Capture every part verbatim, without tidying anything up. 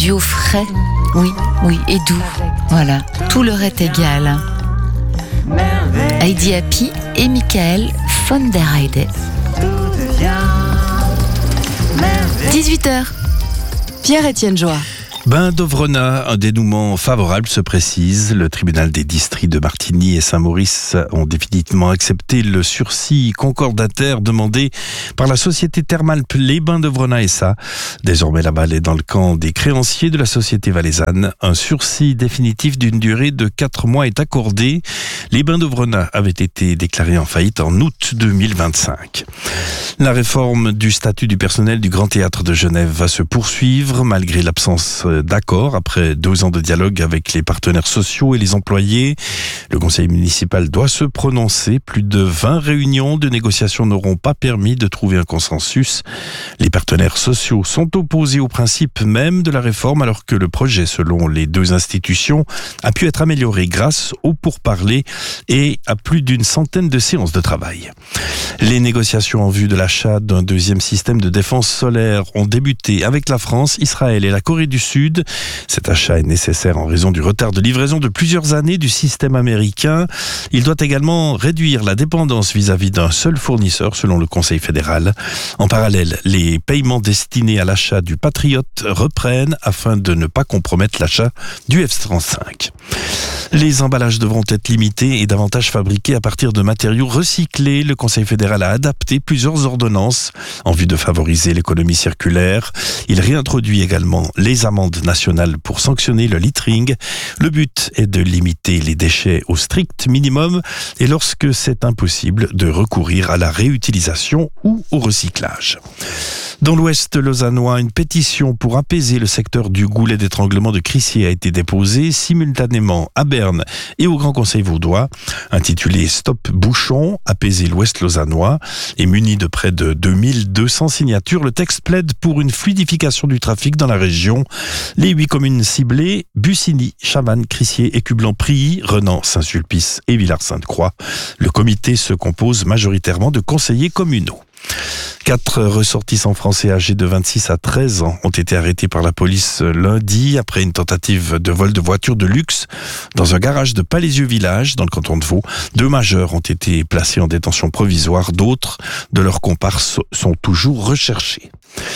duo frais, oui, oui, et doux. Voilà, tout leur est égal. Heidi Happy et Michael von der Heide. dix-huit heures. Pierre-Étienne Joie. Bain d'Ovrona, un dénouement favorable se précise. Le tribunal des districts de Martigny et Saint-Maurice ont définitivement accepté le sursis concordataire demandé par la société thermale Les Bains d'Ovrona S A. Désormais, la balle est dans le camp des créanciers de la société valaisanne. Un sursis définitif d'une durée de quatre mois est accordé. Les Bains d'Ovrona avaient été déclarés en faillite en août deux mille vingt-cinq. La réforme du statut du personnel du Grand Théâtre de Genève va se poursuivre malgré l'absence d'accord après deux ans de dialogue avec les partenaires sociaux et les employés. Le conseil municipal doit se prononcer. Plus de vingt réunions de négociation n'auront pas permis de trouver un consensus. Les partenaires sociaux sont opposés au principe même de la réforme alors que le projet, selon les deux institutions, a pu être amélioré grâce aux pourparlers et à plus d'une centaine de séances de travail. Les négociations en vue de l'achat d'un deuxième système de défense solaire ont débuté avec la France, Israël et la Corée du Sud. Cet achat est nécessaire en raison du retard de livraison de plusieurs années du système américain. Il doit également réduire la dépendance vis-à-vis d'un seul fournisseur, selon le Conseil fédéral. En parallèle, les paiements destinés à l'achat du Patriot reprennent afin de ne pas compromettre l'achat du F trente-cinq. Les emballages devront être limités et davantage fabriqués à partir de matériaux recyclés. Le Conseil fédéral a adapté plusieurs ordonnances en vue de favoriser l'économie circulaire. Il réintroduit également les amendes nationales pour sanctionner le littering. Le but est de limiter les déchets au strict minimum et lorsque c'est impossible, de recourir à la réutilisation ou au recyclage. Dans l'ouest lausannois, une pétition pour apaiser le secteur du goulet d'étranglement de Crissier a été déposée simultanément à Berne et au Grand Conseil vaudois, intitulée Stop Bouchon, apaiser l'ouest lausannois. Et muni de près de deux mille deux cents signatures, le texte plaide pour une fluidification du trafic dans la région. Les huit communes ciblées, Bussigny, Chavannes, Crissier, Écublanc, Prilly, Renan, Saint-Sulpice et Villars-Sainte-Croix. Le comité se compose majoritairement de conseillers communaux. Quatre ressortissants français âgés de vingt-six à treize ans ont été arrêtés par la police lundi après une tentative de vol de voiture de luxe dans un garage de Palaisieux-Village dans le canton de Vaud. Deux majeurs ont été placés en détention provisoire. D'autres de leurs comparses sont toujours recherchés.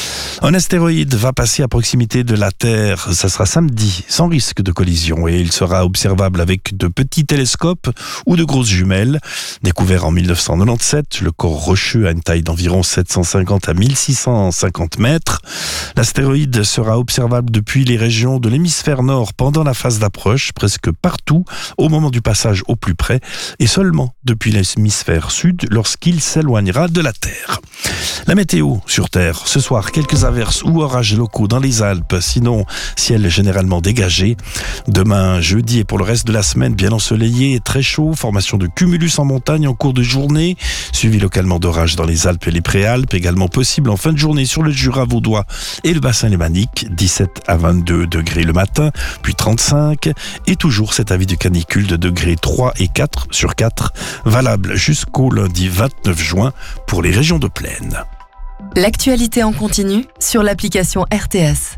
Un astéroïde va passer à proximité de la Terre. Ça sera samedi, sans risque de collision, et il sera observable avec de petits télescopes ou de grosses jumelles. Découvert en mille neuf cent quatre-vingt-dix-sept, le corps rocheux a une taille d'environ sept cent cinquante à mille six cent cinquante mètres. L'astéroïde sera observable depuis les régions de l'hémisphère nord pendant la phase d'approche, presque partout au moment du passage au plus près, et seulement depuis l'hémisphère sud lorsqu'il s'éloignera de la Terre. La météo sur Terre, ce soir, quelques averses ou orages locaux dans les Alpes, sinon ciel généralement dégagé. Demain, jeudi et pour le reste de la semaine, bien ensoleillé et très chaud, formation de cumulus en montagne en cours de journée, suivi localement d'orages dans les Alpes et les Préalpes, également possible en fin de journée sur le Jura vaudois et le bassin lémanique, dix-sept à vingt-deux degrés le matin, puis trente-cinq, et toujours cet avis de canicule de degrés trois et quatre sur quatre, valable jusqu'au lundi vingt-neuf juin pour les régions de plaine. L'actualité en continu sur l'application R T S.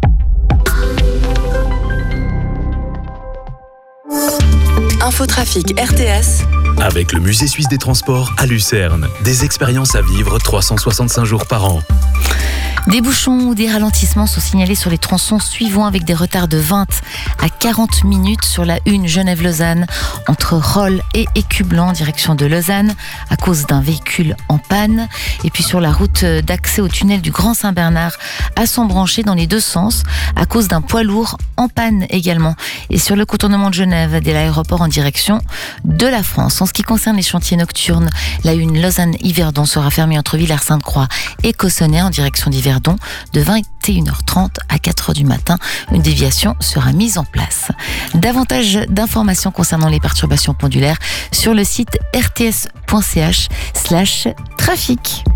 Infotrafic R T S. Avec le Musée suisse des transports à Lucerne, des expériences à vivre trois cent soixante-cinq jours par an. Des bouchons ou des ralentissements sont signalés sur les tronçons suivants avec des retards de vingt à quarante minutes sur la une Genève-Lausanne entre Rolle et Écublanc en direction de Lausanne à cause d'un véhicule en panne. Et puis sur la route d'accès au tunnel du Grand Saint-Bernard à Sambranché dans les deux sens à cause d'un poids lourd en panne également. Et sur le contournement de Genève dès l'aéroport en direction de la France. En ce qui concerne les chantiers nocturnes, la une Lausanne-Yverdon sera fermée entre Villars-Sainte-Croix et Cossonay en direction d'Yverdon de vingt et une heures trente à quatre heures du matin. Une déviation sera mise en place. Davantage d'informations concernant les perturbations pendulaires sur le site r t s point c h slash trafic.